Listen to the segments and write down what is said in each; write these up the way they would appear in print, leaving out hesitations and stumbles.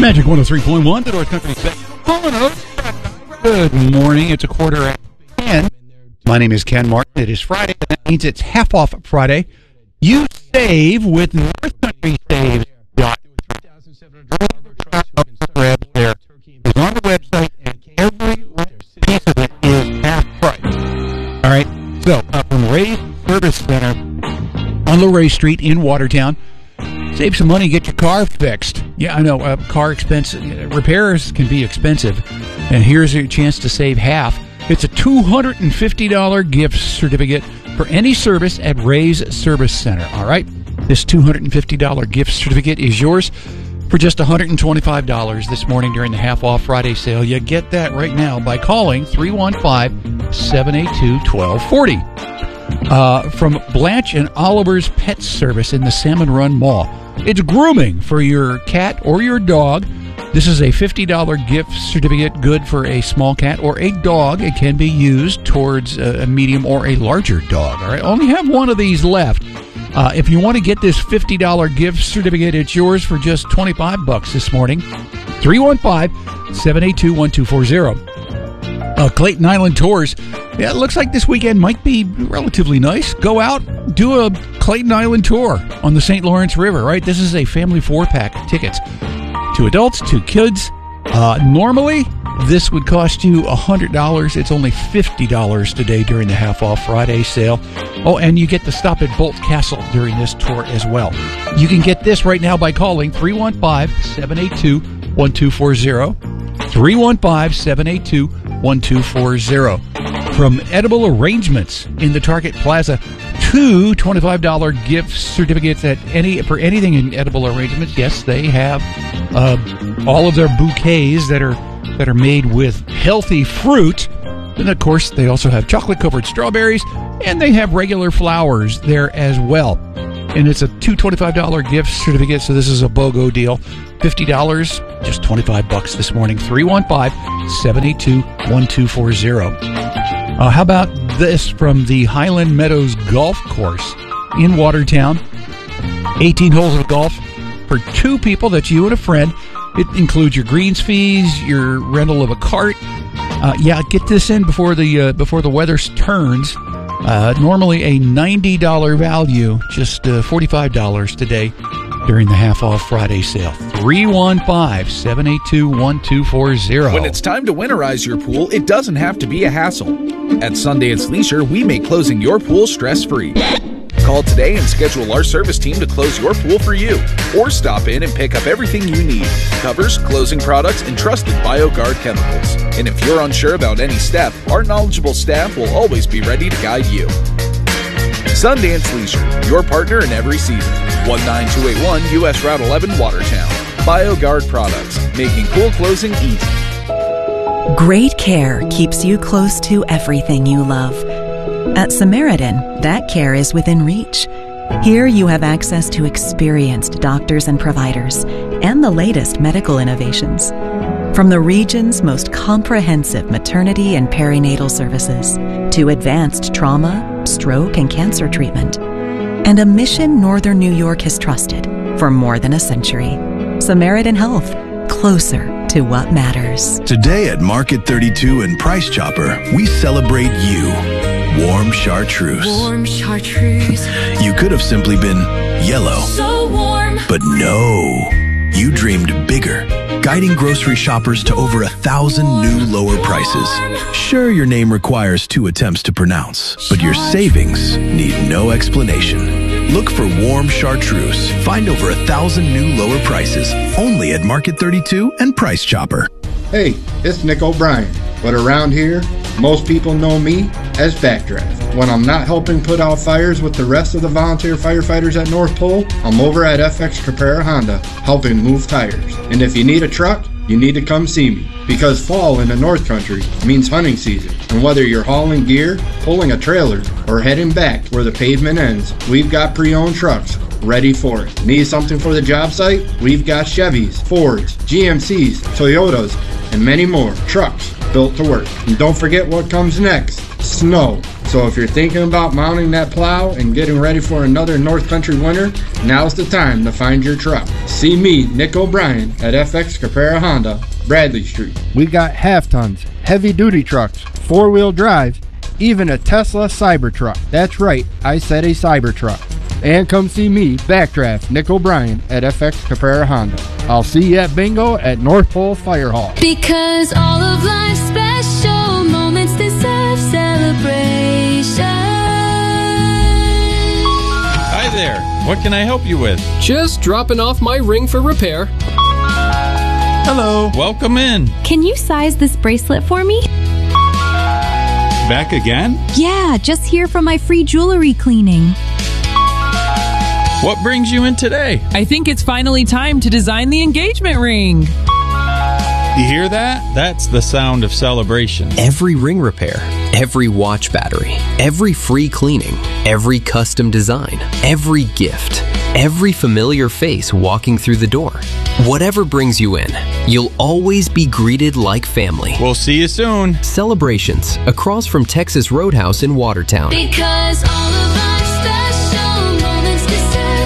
Magic 103.1, the North Country Spectrum. Good morning. It's 10:15. My name is Ken Martin. It is Friday. That means it's half off Friday. You save with North Country Saves. There is on the website, and every piece of it is half price. All right. So from Ray's Service Center on Luray Street in Watertown. Save some money, get your car fixed. Yeah, I know, car expense repairs can be expensive, and here's your chance to save half. It's a $250 gift certificate for any service at Ray's Service Center, all right? This $250 gift certificate is yours for just $125 this morning during the half-off Friday sale. You get that right now by calling 315-782-1240. From Blanche and Oliver's Pet Service in the Salmon Run Mall. It's grooming for your cat or your dog. This is a $50 gift certificate good for a small cat or a dog. It can be used towards a medium or a larger dog. All right, only have one of these left. If you want to get this $50 gift certificate, it's yours for just $25 this morning. 315-782-1240. Clayton Island Tours. Yeah, it looks like this weekend might be relatively nice. Go out, do a Clayton Island tour on the St. Lawrence River, right? This is a family 4-pack tickets. 2 adults, 2 kids. Normally, this would cost you $100. It's only $50 today during the half-off Friday sale. Oh, and you get to stop at Bolt Castle during this tour as well. You can get this right now by calling 315-782-1240. 315-782-1240. From Edible Arrangements in the Target Plaza, 2 $25 gift certificates for anything in Edible Arrangements. Yes, they have all of their bouquets that are made with healthy fruit. And of course, they also have chocolate-covered strawberries, and they have regular flowers there as well. And it's a $2 $25 gift certificate, so this is a BOGO deal. $50, just $25 this morning. 315-782-1240. How about this from the Highland Meadows Golf Course in Watertown? 18 holes of golf for 2 people. That's you and a friend. It includes your greens fees, your rental of a cart. Get this in before the weather turns. Normally a $90 value, just $45 today during the half-off Friday sale. 315-782-1240. When it's time to winterize your pool, it doesn't have to be a hassle. At Sundance Leisure, we make closing your pool stress-free. Call today and schedule our service team to close your pool for you. Or stop in and pick up everything you need. Covers, closing products, and trusted BioGuard chemicals. And if you're unsure about any step, our knowledgeable staff will always be ready to guide you. Sundance Leisure, your partner in every season. 19281 U.S. Route 11, Watertown. BioGuard products, making pool closing easy. Great care keeps you close to everything you love. At Samaritan, that care is within reach. Here you have access to experienced doctors and providers and the latest medical innovations. From the region's most comprehensive maternity and perinatal services to advanced trauma, stroke, and cancer treatment, and a mission Northern New York has trusted for more than a century. Samaritan Health, closer to what matters. Today at Market 32 and Price Chopper, we celebrate you. Warm chartreuse. Warm chartreuse. You could have simply been yellow. So warm. But no. You dreamed bigger, guiding grocery shoppers to over 1,000 new lower prices. Sure, your name requires 2 attempts to pronounce, but your savings need no explanation. Look for warm chartreuse. Find over 1,000 new lower prices only at Market 32 and Price Chopper. Hey, it's Nick O'Brien, but around here, most people know me as Backdraft. When I'm not helping put out fires with the rest of the volunteer firefighters at North Pole, I'm over at FX Caprara Honda, helping move tires. And if you need a truck, you need to come see me, because fall in the North Country means hunting season. And whether you're hauling gear, pulling a trailer, or heading back where the pavement ends, we've got pre-owned trucks ready for it. Need something for the job site? We've got Chevys, Fords, GMCs, Toyotas, and many more trucks built to work. And don't forget what comes next, snow. So if you're thinking about mounting that plow and getting ready for another North Country winter, now's the time to find your truck. See me, Nick O'Brien, at FX Caprara Honda, Bradley Street. We got half tons, heavy duty trucks, 4-wheel drive, even a Tesla Cybertruck. That's right, I said a Cybertruck. And come see me, Backdraft, Nick O'Brien, at FX Caprara Honda. I'll see you at Bingo at North Pole Fire Hall. Because all of life's special moments deserve celebration. Hi there. What can I help you with? Just dropping off my ring for repair. Hello. Welcome in. Can you size this bracelet for me? Back again? Yeah, just here from my free jewelry cleaning. What brings you in today? I think it's finally time to design the engagement ring. You hear that? That's the sound of celebration. Every ring repair, every watch battery, every free cleaning, every custom design, every gift, every familiar face walking through the door. Whatever brings you in, you'll always be greeted like family. We'll see you soon. Celebrations across from Texas Roadhouse in Watertown. Because all of life's special moments deserve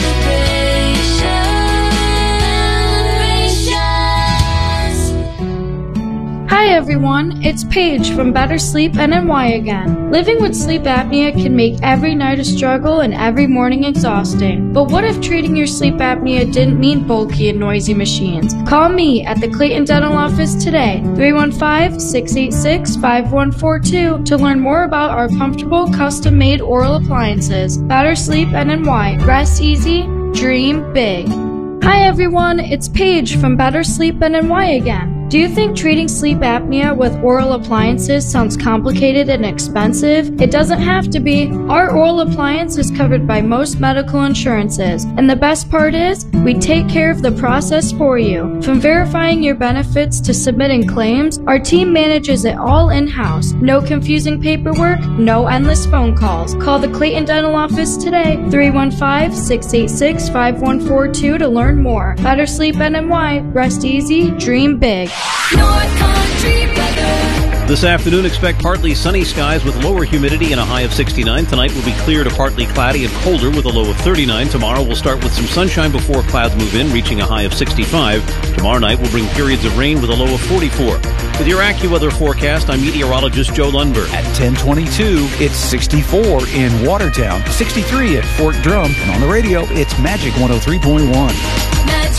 celebrations. Hi everyone, it's Paige from Better Sleep NY again. Living with sleep apnea can make every night a struggle and every morning exhausting. But what if treating your sleep apnea didn't mean bulky and noisy machines? Call me at the Clayton Dental office today, 315-686-5142, to learn more about our comfortable, custom-made oral appliances. Better Sleep NY. Rest easy, dream big. Hi everyone, it's Paige from Better Sleep NY again. Do you think treating sleep apnea with oral appliances sounds complicated and expensive? It doesn't have to be. Our oral appliance is covered by most medical insurances, and the best part is, we take care of the process for you. From verifying your benefits to submitting claims, our team manages it all in-house. No confusing paperwork, no endless phone calls. Call the Clayton Dental office today, 315-686-5142 to learn more. Better Sleep NY. Rest easy, dream big. North Country weather. This afternoon, expect partly sunny skies with lower humidity and a high of 69. Tonight will be clear to partly cloudy and colder with a low of 39. Tomorrow will start with some sunshine before clouds move in, reaching a high of 65. Tomorrow night will bring periods of rain with a low of 44. With your AccuWeather forecast, I'm meteorologist Joe Lundberg. At 10:22, it's 64 in Watertown, 63 at Fort Drum, and on the radio, it's Magic 103.1.